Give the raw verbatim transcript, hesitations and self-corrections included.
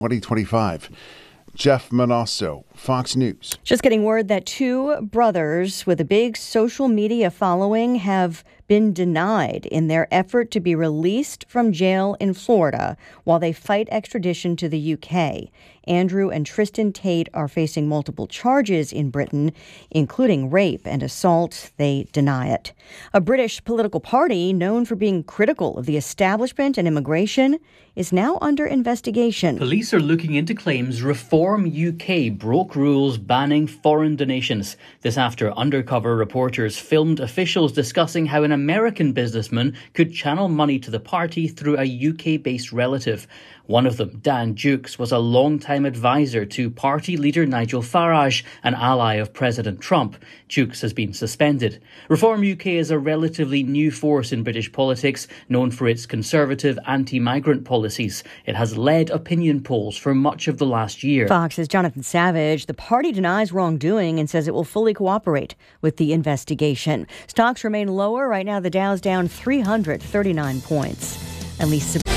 twenty twenty-five. Jeff Monosso, Fox News. Just getting word that two brothers with a big social media following have been denied in their effort to be released from jail in Florida while they fight extradition to the U K. Andrew and Tristan Tate are facing multiple charges in Britain, including rape and assault. They deny it. A British political party known for being critical of the establishment and immigration is now under investigation. Police are looking into claims Reform U K broke rules banning foreign donations. This after undercover reporters filmed officials discussing how an American businessman could channel money to the party through a U K-based relative. One of them, Dan Dukes, was a long-time advisor to party leader Nigel Farage, an ally of President Trump. Dukes has been suspended. Reform U K is a relatively new force in British politics, known for its conservative anti-migrant policies. It has led opinion polls for much of the last year. Fox's Jonathan Savage. The party denies wrongdoing and says it will fully cooperate with the investigation. Stocks remain lower. Right now, the Dow's down three hundred thirty-nine points. At least